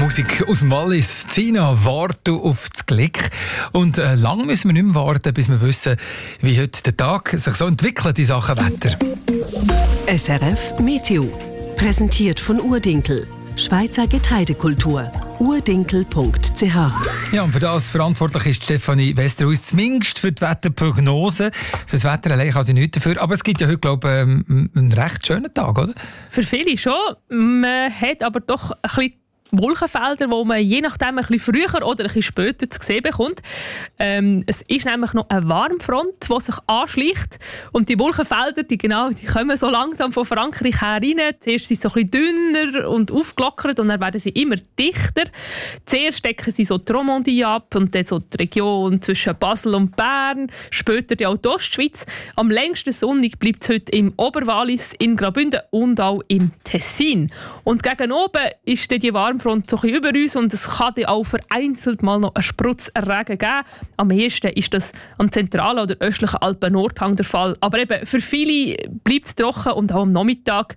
Musik aus dem Wallis. Zina, warte auf das Glück. Und lange müssen wir nicht mehr warten, bis wir wissen, wie heute der Tag sich so entwickelt in Sachen Wetter. SRF Meteo. Präsentiert von Urdinkel. Schweizer Getreidekultur. urdinkel.ch. Ja, und für das verantwortlich ist Stefanie Westerhuis, zumindest für die Wetterprognose. Für das Wetter allein kann sie nichts dafür. Aber es gibt ja heute, glaube ich, einen recht schönen Tag, oder? Für viele schon. Man hat aber doch ein bisschen Wolkenfelder, die man je nachdem ein bisschen früher oder ein bisschen später zu sehen bekommt. Es ist nämlich noch eine Warmfront, die sich anschleicht. Und die Wolkenfelder, die kommen so langsam von Frankreich her rein. Zuerst sind sie so ein bisschen dünner und aufgelockert und dann werden sie immer dichter. Zuerst decken sie so die Romandie ab und dann so die Region zwischen Basel und Bern. Später die Ostschweiz. Am längsten sonnig bleibt es heute im Oberwallis, in Graubünden und auch im Tessin. Und gegen oben ist dann die Warmfront so ein bisschen über uns und es kann dann auch vereinzelt mal noch einen Sprutz Regen geben. Am ehesten ist das am zentralen oder östlichen Alpen-Nordhang der Fall. Aber eben, für viele bleibt es trocken und auch am Nachmittag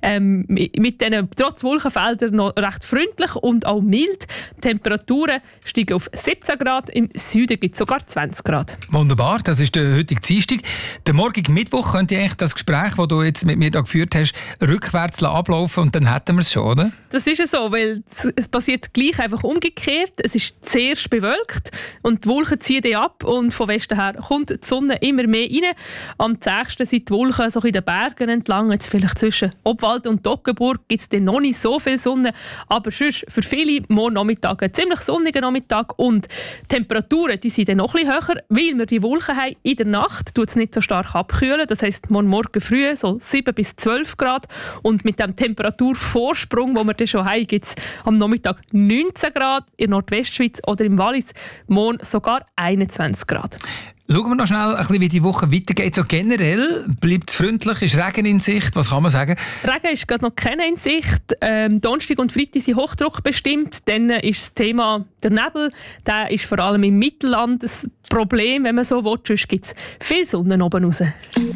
mit diesen trotz Wolkenfeldern noch recht freundlich und auch mild. Die Temperaturen steigen auf 17 Grad, im Süden gibt es sogar 20 Grad. Wunderbar, das ist der heutige Dienstag. Der morgige Mittwoch könnte eigentlich das Gespräch, das du jetzt mit mir da geführt hast, rückwärts ablaufen und dann hätten wir es schon, oder? Das ist ja so, weil es passiert gleich einfach umgekehrt. Es ist zuerst bewölkt und die Wolken ziehen dann ab und von Westen her kommt die Sonne immer mehr rein. Am zächsten sind die Wolken so in den Bergen entlang. Jetzt vielleicht zwischen Obwald und Toggenburg gibt es dann noch nicht so viel Sonne, aber sonst für viele morgen Nachmittag ein ziemlich sonniger Nachmittag und die Temperaturen die sind dann noch ein bisschen höher, weil wir die Wolken haben. In der Nacht tut es nicht so stark abkühlen, das heisst morgen früh so 7 bis 12 Grad und mit dem Temperaturvorsprung, den wir dann schon haben, gibt es am Nachmittag 19 Grad, in der Nordwestschweiz oder im Wallis morgen sogar 21 Grad. Schauen wir noch schnell, ein bisschen, wie die Woche weitergeht. So generell bleibt es freundlich, ist Regen in Sicht, was kann man sagen? Regen ist gerade noch keine in Sicht. Donnerstag und Freitag sind Hochdruck bestimmt. Dann ist das Thema der Nebel. Der ist vor allem im Mittelland ein Problem, wenn man so will. Sonst gibt es viel Sonne oben raus.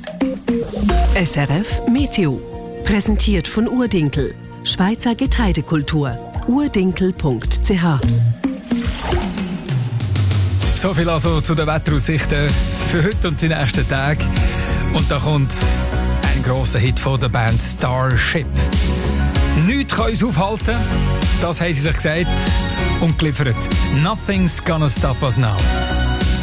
SRF Meteo. Präsentiert von Urdinkel. Schweizer Getreidekultur. urdinkel.ch. So viel also zu den Wetteraussichten für heute und die nächsten Tage. Und da kommt ein grosser Hit von der Band Starship. Nichts kann uns aufhalten, das haben sie sich gesagt und geliefert. Nothing's gonna stop us now.